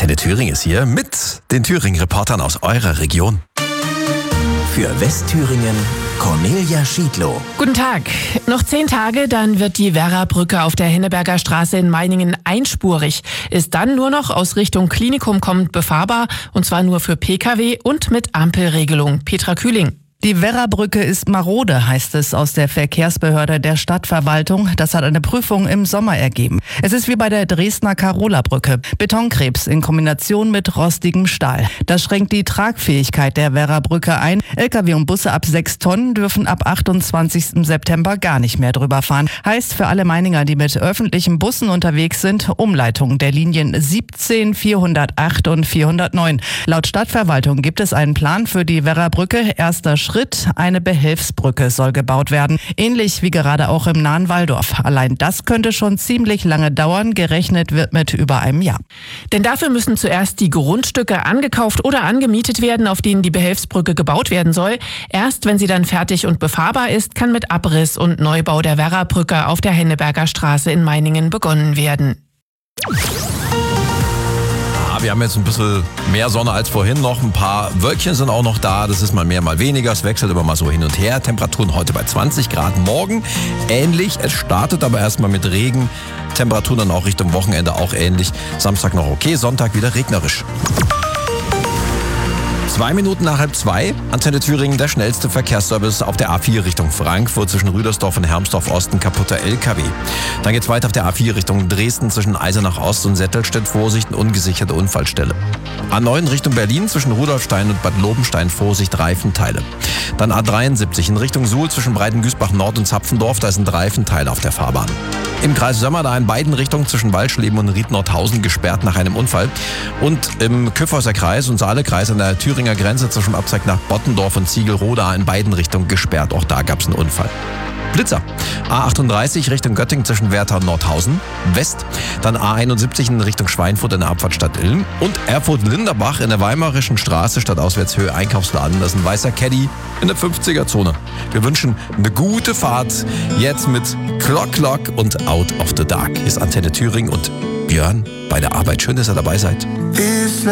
Antenne Thüringen ist hier mit den Thüringen-Reportern aus eurer Region. Für Westthüringen Cornelia Schiedlow. Guten Tag. Noch 10 Tage, dann wird die Werrabrücke auf der Henneberger Straße in Meiningen einspurig. Ist dann nur noch aus Richtung Klinikum kommend befahrbar, und zwar nur für Pkw und mit Ampelregelung. Petra Kühling. Die Werrabrücke ist marode, heißt es aus der Verkehrsbehörde der Stadtverwaltung. Das hat eine Prüfung im Sommer ergeben. Es ist wie bei der Dresdner Carola-Brücke. Betonkrebs in Kombination mit rostigem Stahl. Das schränkt die Tragfähigkeit der Werrabrücke ein. Lkw und Busse ab 6 Tonnen dürfen ab 28. September gar nicht mehr drüber fahren. Heißt für alle Meininger, die mit öffentlichen Bussen unterwegs sind, Umleitung der Linien 17, 408 und 409. Laut Stadtverwaltung gibt es einen Plan für die Werrabrücke. Erster Schritt, eine Behelfsbrücke soll gebaut werden. Ähnlich wie gerade auch im nahen Walldorf. Allein das könnte schon ziemlich lange dauern. Gerechnet wird mit über einem Jahr. Denn dafür müssen zuerst die Grundstücke angekauft oder angemietet werden, auf denen die Behelfsbrücke gebaut werden soll. Erst wenn sie dann fertig und befahrbar ist, kann mit Abriss und Neubau der Werrabrücke auf der Henneberger Straße in Meiningen begonnen werden. Wir haben jetzt ein bisschen mehr Sonne als vorhin noch. Ein paar Wölkchen sind auch noch da. Das ist mal mehr, mal weniger. Es wechselt immer mal so hin und her. Temperaturen heute bei 20 Grad. Morgen ähnlich. Es startet aber erstmal mit Regen. Temperaturen dann auch Richtung Wochenende auch ähnlich. Samstag noch okay, Sonntag wieder regnerisch. 2 Minuten nach 1:30, Antenne Thüringen, der schnellste Verkehrsservice auf der A4 Richtung Frankfurt zwischen Rüdersdorf und Hermsdorf Osten, kaputter LKW. Dann geht's weiter auf der A4 Richtung Dresden zwischen Eisenach Ost und Settelstedt, Vorsicht, ungesicherte Unfallstelle. A9 Richtung Berlin zwischen Rudolfstein und Bad Lobenstein, Vorsicht, Reifenteile. Dann A73 in Richtung Suhl zwischen Breitengüßbach Nord und Zapfendorf, da sind Reifenteile auf der Fahrbahn. Im Kreis Sömmer, da in beiden Richtungen zwischen Waldschleben und Ried-Nordhausen gesperrt nach einem Unfall. Und im Kyffhäuser Kreis und Saalekreis an der Thüringer Grenze zwischen Abzweig nach Bottendorf und Ziegelroda in beiden Richtungen gesperrt. Auch da gab es einen Unfall. Blitzer. A38 Richtung Göttingen zwischen Werther und Nordhausen West. Dann A71 in Richtung Schweinfurt in der Abfahrtstadt Ilm. Und Erfurt-Linderbach in der Weimarischen Straße statt Auswärtshöhe Einkaufsladen. Das ist ein weißer Caddy in der 50er-Zone. Wir wünschen eine gute Fahrt. Jetzt mit Clock Clock und Out of the Dark. Hier ist Antenne Thüringen und Björn bei der Arbeit. Schön, dass ihr dabei seid.